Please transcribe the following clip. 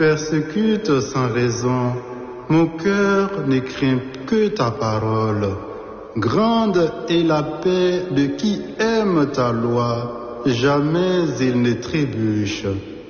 persécute sans raison, mon cœur ne craint que ta parole. Grande est la paix de qui aime ta loi, jamais il ne trébuche.